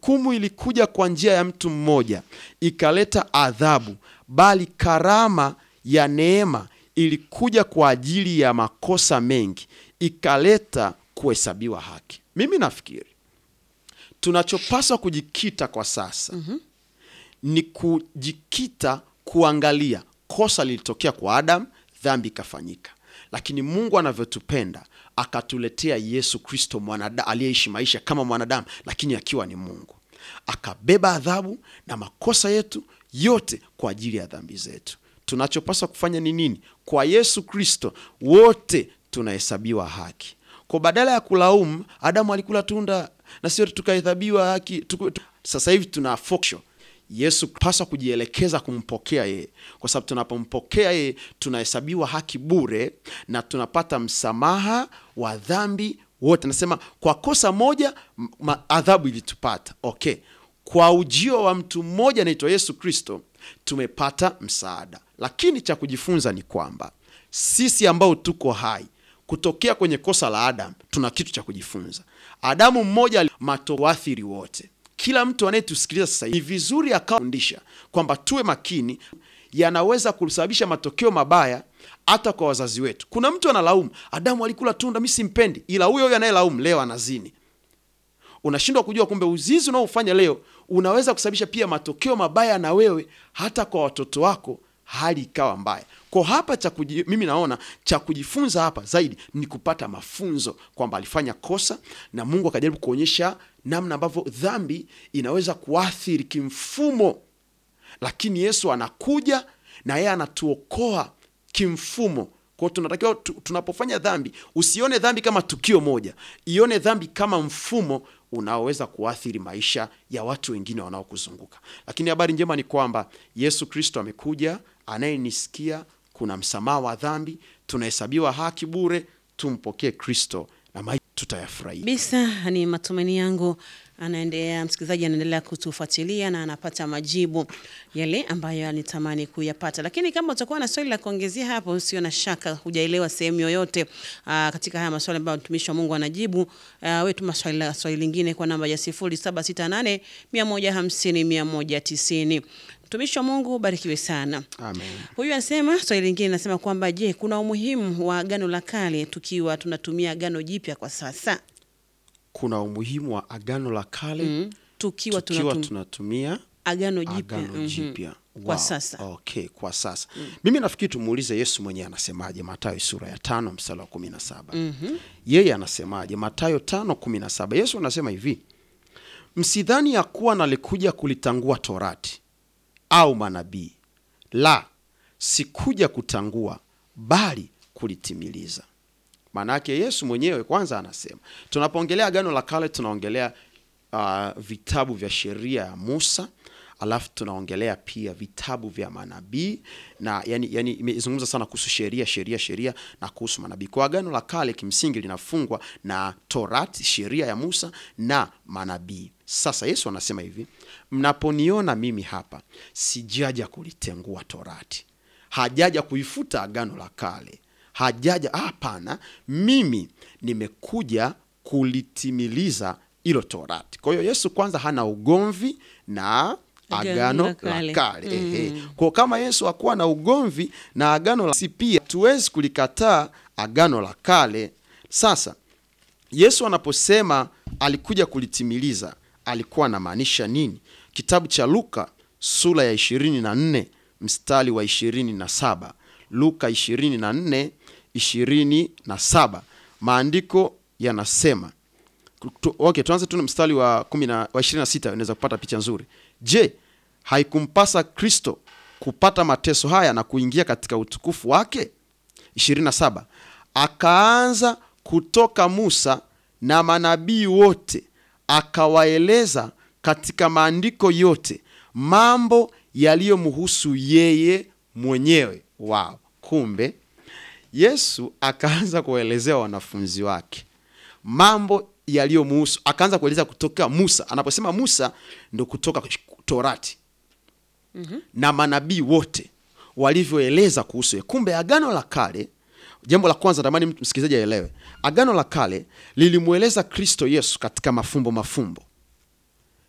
hukumu ilikuja kwa njia ya mtu mmoja ikaleta adhabu, bali karama ya neema ilikuja kwa ajili ya makosa mengi ikaleta kuhesabiwa haki. Mimi nafikiri tunachopaswa kujikita kwa sasa ni kujikita kuangalia kosa lilitokea kwa Adam, dhambi ikafanyika. Lakini Mungu anavyotupenda akatuletea Yesu Kristo, mwanadamu aliyeishi maisha kama mwanadamu lakini akiwa ni Mungu. Akabeba adhabu na makosa yetu yote kwa ajili ya dhambi zetu. Tunachopaswa kufanya ni nini? Kwa Yesu Kristo wote tunahesabiwa haki. Kwa badala ya kulaumu Adamu alikula tunda na sio tukahesabiwa haki, sasa hivi tuna focus Yesu paswa kujielekeza kumpokea yeye, kwa sababu tunapompokea yeye tunahesabiwa haki bure na tunapata msamaha wa dhambi wote. Nasema kwa kosa moja adhabu ilitupata. Okay. Kwa ujio wa mtu mmoja anaitwa Yesu Kristo tumepata msaada. Lakini cha kujifunza ni kwamba sisi ambao tuko hai kutokea kwenye kosa la Adam tuna kitu cha kujifunza. Adamu mmoja matoathiri wote. Kila mtu anayetusikiliza sasa ni vizuri akafundisha kwamba tuwe makini, yanaweza kusababisha matokeo mabaya hata kwa wazazi wetu. Kuna mtu analaumu Adamu alikula tunda, mimi simpendi, ila huyo anayelaumu leo anazini. Unashindwa kujua kumbe uzinzi unaofanya leo unaweza kusababisha pia matokeo mabaya na wewe hata kwa watoto wako, hali ikawa mbaya. Kwa hapa mimi naona cha kujifunza hapa zaidi ni kupata mafunzo kwamba alifanya kosa na Mungu akajaribu kuonyesha namna ambavyo dhambi inaweza kuathiri kimfumo, lakini Yesu anakuja na yeye anatuokoa kimfumo. Kwa tunatakiwa tunapofanya dhambi usione dhambi kama tukio moja, ione dhambi kama mfumo unaoweza kuathiri maisha ya watu wengine wanaokuzunguka. Lakini habari njema ni kwamba Yesu Kristo amekuja, anayenisikia kuna msamaha wa dhambi, tunahesabiwa haki bure, tumpokee Kristo na maisha tutayafurahia. Bisa ni matumaini yangu msikilizaji anaendelea kutufuatilia na anapata majibu yale ambayo anitamani kuyapata. Lakini kama utakuwa na swali la kuongezea hapo, usio na shaka hujaelewa sehemu yoyote katika haya maswali ambayo mtumishi wa Mungu anajibu, wewe tuma swali lingine kwa namba ya 0768 150 190. Mtumishi wa Mungu barikiwe sana. Amen. Huyu anasema, swali lingine nasema kwamba je, kuna umuhimu wa Agano la Kale tukiwa tunatumia Agano Jipya kwa sasa? Kuna umuhimu wa Agano la Kale tukiwa tunatumia Agano Jipya kwa sasa. Okay, kwa sasa. Mimi nafikiri tumuulize Yesu mwenyewe anasemaje. Mathayo sura ya 5 mstari wa 17. Yeye anasemaje? Mathayo 5:17. Yesu anasema hivi: msidhani ya kuwa nalikuja kulitangua Torati au manabii. La, sikuja kutangua bali kulitimiliza. Manake Yesu mwenyewe kwanza anasema, tunapoongelea Agano la Kale tunaongelea vitabu vya sheria ya Musa, alafu tunaongelea pia vitabu vya manabii, na yani imezungumza sana kuhusu sheria na kuhusu manabii. Kwa Agano la Kale kimsingi linafungwa na Torati, sheria ya Musa na manabii. Sasa Yesu anasema hivi: mnaponiona mimi hapa, sijaja kulitengua Torati, hajaja kuifuta Agano la Kale, hajaja, hapana, mimi nimekuja kulitimiliza hilo Torati. Kwa hiyo Yesu kwanza hana ugomvi na Agano la Kale. Kwa kama Yesu hakuwa na ugomvi na Agano la Kale, pia tuwezi kulikataa Agano la Kale. Sasa Yesu anaposema alikuja kulitimiliza, alikuwa anamaanisha nini? Kitabu cha Luka sura ya 24 mstari wa 27. Luka 24:27. Maandiko yanasema, okay, tuanze tu mstari wa 26 unaweza kupata picha nzuri. Je, haikumpasa Kristo kupata mateso haya na kuingia katika utukufu wake? 27. Akaanza kutoka Musa na manabii wote, akawaeleza katika maandiko yote mambo yaliyomhusu yeye mwenyewe. Wow. Kumbe Yesu akaanza kuelezea wanafunzi wake mambo yaliyomhusu, akaanza kueleza kutoka Musa. Anaposema Musa ndo kutoka Torati na manabii wote walivyoeleza kuhusu. Kumbe Agano la Kale, jambo la kwanza natamani msikilizaji aelewe, Agano la Kale lilimueleza Kristo Yesu katika mafumbo.